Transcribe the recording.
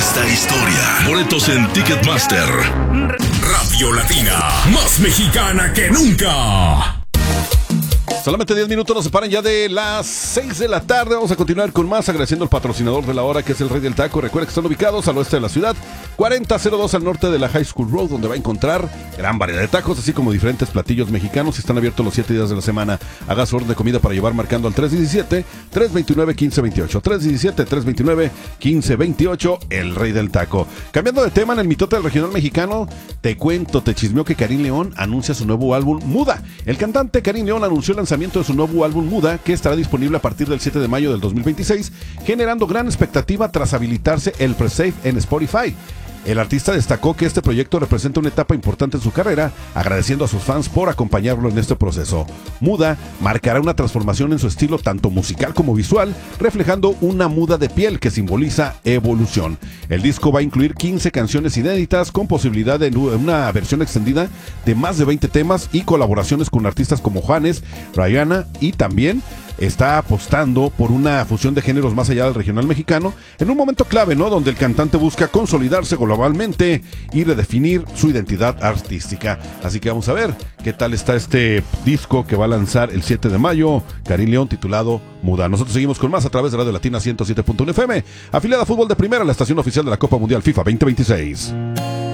esta historia. Boletos en Ticketmaster. Radio Latina, más mexicana que nunca. Solamente 10 minutos nos separan ya de las 6 de la tarde. Vamos a continuar con más, agradeciendo al patrocinador de la hora, que es el Rey del Taco. Recuerda que están ubicados al oeste de la ciudad, 4002 al norte de la High School Road, donde va a encontrar gran variedad de tacos, así como diferentes platillos mexicanos. Y están abiertos los 7 días de la semana. Haga su orden de comida para llevar marcando al 317-329-1528. 317-329-1528, el Rey del Taco. Cambiando de tema, en el mitote del regional mexicano, te chismeó que Karim León anuncia su nuevo álbum Muda. El cantante Karim León anunció el lanzamiento de su nuevo álbum Muda, que estará disponible a partir del 7 de mayo del 2026, generando gran expectativa tras habilitarse el pre-save en Spotify. El artista destacó que este proyecto representa una etapa importante en su carrera, agradeciendo a sus fans por acompañarlo en este proceso. Muda marcará una transformación en su estilo tanto musical como visual, reflejando una muda de piel que simboliza evolución. El disco va a incluir 15 canciones inéditas, con posibilidad de una versión extendida de más de 20 temas y colaboraciones con artistas como Juanes, Rihanna, y también está apostando por una fusión de géneros más allá del regional mexicano, en un momento clave, ¿no?, donde el cantante busca consolidarse globalmente y redefinir su identidad artística. Así que vamos a ver qué tal está este disco que va a lanzar el 7 de mayo, Karim León, titulado Muda. Nosotros seguimos con más a través de Radio Latina 107.1 FM, afiliada a Fútbol de Primera, la estación oficial de la Copa Mundial FIFA 2026.